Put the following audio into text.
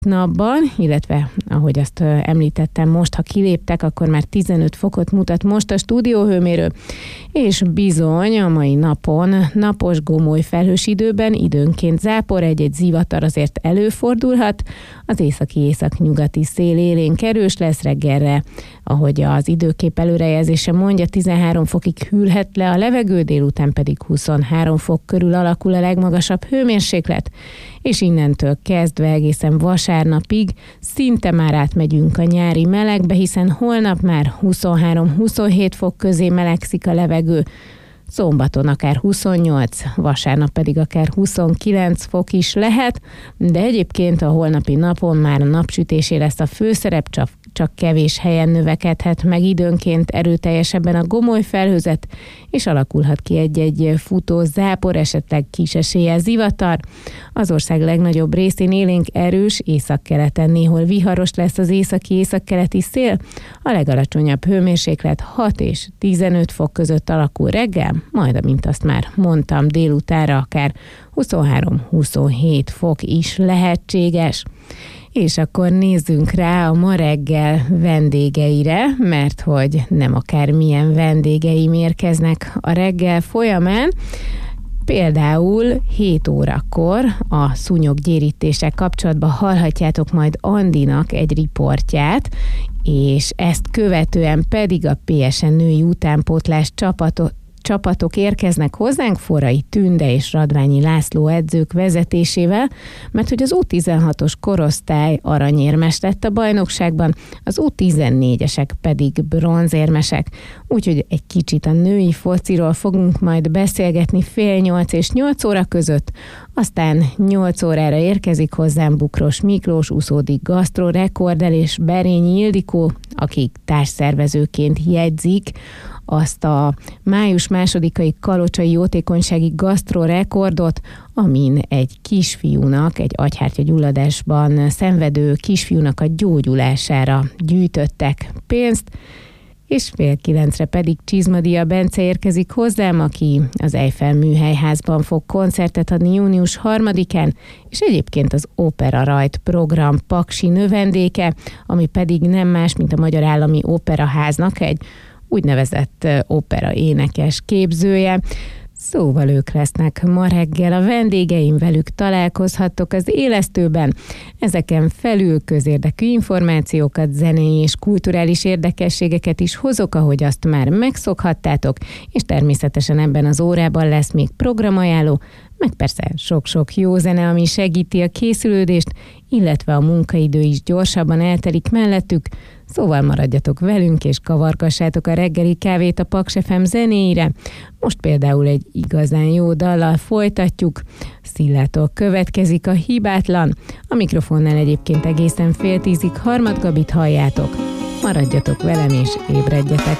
napban, illetve ahogy azt említettem, most, ha kiléptek, akkor már 15 fokot mutat most a stúdióhőmérő, és bizony a mai napon napos, gomoly felhős időben időnként zápor, egy-egy zivatar azért előfordulhat, az északi-északnyugati szél élénk erős lesz reggelre, ahogy az időkép előrejelzése mondja, 13 fokig hűlhet le a levegő, délután pedig 23 fok körül alakul a legmagasabb hőmérséklet, és innentől kezdve egészen vasárnapig szinte már átmegyünk a nyári melegbe, hiszen holnap már 23-27 fok közé melegszik a levegő, szombaton akár 28, vasárnap pedig akár 29 fok is lehet, de egyébként a holnapi napon már a napsütésé lesz a főszerep, csak kevés helyen növekedhet meg időnként erőteljesebben a gomoly felhőzet, és alakulhat ki egy-egy futó zápor, esetleg kis eséllyel zivatar. Az ország legnagyobb részén élénk erős, északkeleten néhol viharos lesz az északi-északkeleti szél, a legalacsonyabb hőmérséklet 6 és 15 fok között alakul reggel, majd amint azt már mondtam, délutánra akár 23-27 fok is lehetséges. És akkor nézzünk rá a ma reggel vendégeire, mert hogy nem akármilyen vendégeim érkeznek a reggel folyamán. Például 7 órakor a szúnyoggyérítéssel kapcsolatban hallhatjátok majd Andinak egy riportját, és ezt követően pedig a PSN női utánpótlás csapatok érkeznek hozzánk, Forrai Tünde és Radványi László edzők vezetésével, mert hogy az U16-os korosztály aranyérmes lett a bajnokságban, az U14-esek pedig bronzérmesek. Úgyhogy egy kicsit a női fociról fogunk majd beszélgetni 7:30 és 8 óra között, aztán 8 órára érkezik hozzám Bukros Miklós, úszódi gasztrorekordel és Berényi Ildikó, akik társszervezőként jegyzik azt a május 2-ai kalocsai jótékonysági gasztrorekordot, amin egy kisfiúnak, egy agyhártyagyulladásban szenvedő kisfiúnak a gyógyulására gyűjtöttek pénzt, és 8:30 pedig Csizmadia Bence érkezik hozzám, aki az Eiffel Műhelyházban fog koncertet adni június 3-án, és egyébként az Opera Rajt program paksi növendéke, ami pedig nem más, mint a Magyar Állami Operaháznak egy úgynevezett opera énekes képzője. Szóval ők lesznek ma reggel a vendégeim, velük találkozhattok az élesztőben. Ezeken felül közérdekű információkat, zenei és kulturális érdekességeket is hozok, ahogy azt már megszokhattátok, és természetesen ebben az órában lesz még programajánló, meg persze sok-sok jó zene, ami segíti a készülődést, illetve a munkaidő is gyorsabban eltelik mellettük, szóval maradjatok velünk és kavargassátok a reggeli kávét a Paks FM zenéire. Most például egy igazán jó dallal folytatjuk. Szillától következik a Hibátlan. A mikrofonnál egyébként egészen 9:30 Harmad Gabit halljátok. Maradjatok velem és ébredjetek!